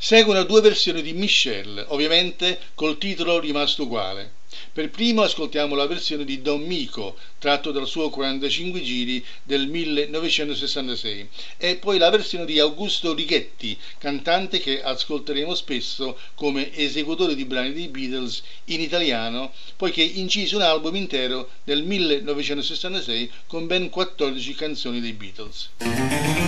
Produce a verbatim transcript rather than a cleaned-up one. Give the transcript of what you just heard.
Seguono due versioni di Michelle, ovviamente col titolo rimasto uguale. Per primo ascoltiamo la versione di Don Mico, tratto dal suo quarantacinque giri del millenovecentosessantasei, e poi la versione di Augusto Righetti, cantante che ascolteremo spesso come esecutore di brani dei Beatles in italiano, poiché incise un album intero nel millenovecentosessantasei con ben quattordici canzoni dei Beatles.